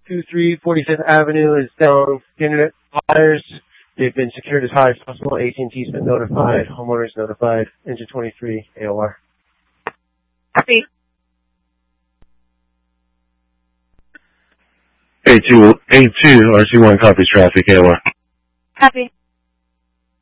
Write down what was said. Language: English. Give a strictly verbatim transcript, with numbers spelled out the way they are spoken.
two three forty-fifth Avenue is down. Internet wires. They've been secured as high as possible. A T and T's been notified. Homeowners notified. Engine twenty-three, A O R. Copy. A two, A two, R C one copies traffic, A O R. Copy.